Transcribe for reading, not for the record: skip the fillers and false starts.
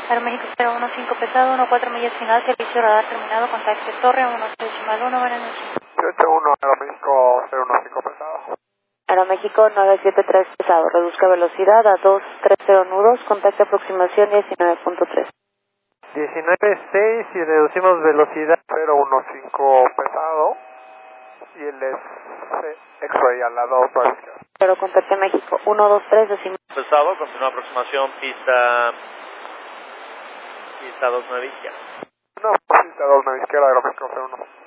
Aeroméxico 015 pesado, 14 millas final, servicio radar terminado, contacto torre 16-1, buenas noches. 71 Aeroméxico 015 pesado. Aeroméxico 973 pesado, reduzca velocidad a 230 nudos, contacto aproximación 19.3. 19.6 y reducimos velocidad 015 pesado y el X-ray al lado para la izquierda. Pero contacto México 123 decimal. Pesado, continúa aproximación, pista 29 izquierda. No, pista 29 izquierda, Aeroméxico 01.